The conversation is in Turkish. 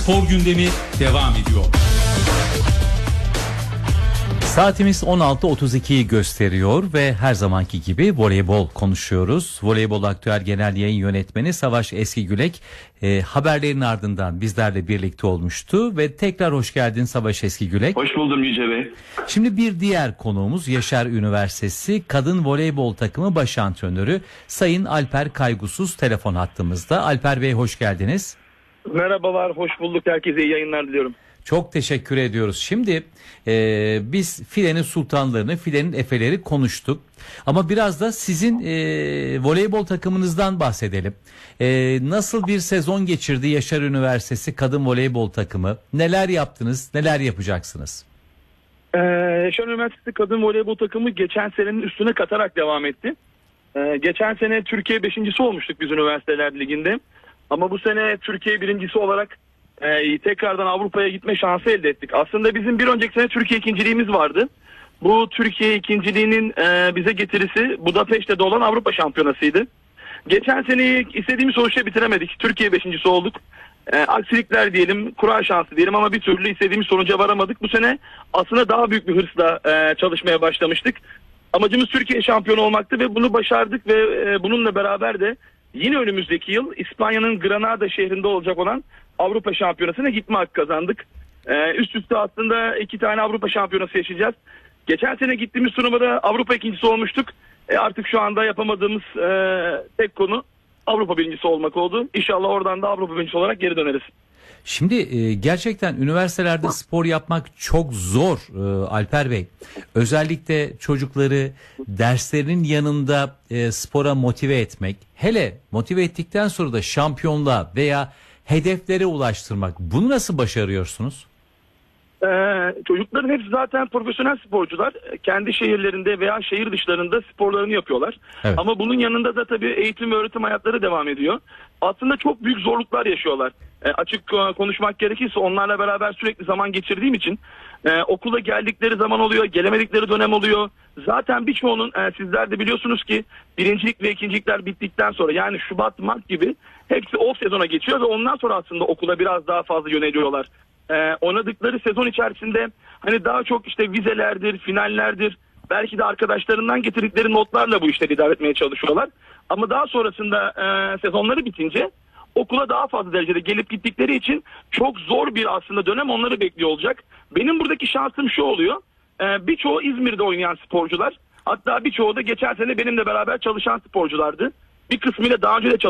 Spor gündemi devam ediyor. Saatimiz 16.32'yi gösteriyor ve her zamanki gibi voleybol konuşuyoruz. Voleybol Aktüel Genel Yayın Yönetmeni Savaş Eskigülek haberlerin ardından bizlerle birlikte olmuştu ve tekrar hoş geldin Savaş Eskigülek. Hoş buldum Yüce Bey. Şimdi bir diğer konuğumuz Yaşar Üniversitesi Kadın Voleybol Takımı Baş Antrenörü Sayın Alper Kaygusuz telefon hattımızda. Alper Bey hoş geldiniz. Merhabalar, hoş bulduk. Herkese iyi yayınlar diliyorum. Çok teşekkür ediyoruz. Şimdi biz filenin sultanlarını, filenin efeleri konuştuk. Ama biraz da sizin voleybol takımınızdan bahsedelim. Nasıl bir sezon geçirdi Yaşar Üniversitesi Kadın Voleybol Takımı? Neler yaptınız, neler yapacaksınız? Yaşar Üniversitesi Kadın Voleybol Takımı geçen senenin üstüne katarak devam etti. Geçen sene Türkiye 5.'si olmuştuk biz Üniversiteler Ligi'nde. Ama bu sene Türkiye 1.'si olarak tekrardan Avrupa'ya gitme şansı elde ettik. Aslında bizim bir önceki sene Türkiye ikinciliğimiz vardı. Bu Türkiye ikinciliğinin bize getirisi Budapeşte'de olan Avrupa Şampiyonası'ydı. Geçen seneyi istediğimiz sonuçta bitiremedik. Türkiye 5.'si olduk. Aksilikler diyelim, kura şansı diyelim ama bir türlü istediğimiz sonuca varamadık. Bu sene aslında daha büyük bir hırsla çalışmaya başlamıştık. Amacımız Türkiye şampiyonu olmaktı ve bunu başardık ve bununla beraber de yine önümüzdeki yıl İspanya'nın Granada şehrinde olacak olan Avrupa Şampiyonası'na gitme hakkı kazandık. Üst üste aslında 2 tane Avrupa Şampiyonası yaşayacağız. Geçen sene gittiğimiz turnuvada Avrupa ikincisi olmuştuk. Artık şu anda yapamadığımız tek konu Avrupa 1.'si olmak oldu. İnşallah oradan da Avrupa 1.'si olarak geri döneriz. Şimdi gerçekten üniversitelerde spor yapmak çok zor Alper Bey. Özellikle çocukları derslerinin yanında spora motive etmek, hele motive ettikten sonra da şampiyonluğa veya hedeflere ulaştırmak. Bunu nasıl başarıyorsunuz? Çocukların hepsi zaten profesyonel sporcular. Kendi şehirlerinde veya şehir dışlarında sporlarını yapıyorlar. Evet. Ama bunun yanında da tabii eğitim ve öğretim hayatları devam ediyor. Aslında çok büyük zorluklar yaşıyorlar. Açık konuşmak gerekirse onlarla beraber sürekli zaman geçirdiğim için okula geldikleri zaman oluyor, gelemedikleri dönem oluyor. Zaten birçoğunun sizler de biliyorsunuz ki birincilik ve ikincilikler bittikten sonra yani Şubat, Mart gibi hepsi off sezona geçiyor ve ondan sonra aslında okula biraz daha fazla yöneliyorlar. Oynadıkları sezon içerisinde hani daha çok işte vizelerdir, finallerdir, belki de arkadaşlarından getirdikleri notlarla bu işleri idare etmeye çalışıyorlar. Ama daha sonrasında sezonları bitince okula daha fazla derecede gelip gittikleri için çok zor bir aslında dönem onları bekliyor olacak. Benim buradaki şansım şu oluyor. Birçoğu İzmir'de oynayan sporcular. Hatta birçoğu da geçen sene benimle beraber çalışan sporculardı. Bir kısmıyla daha önce de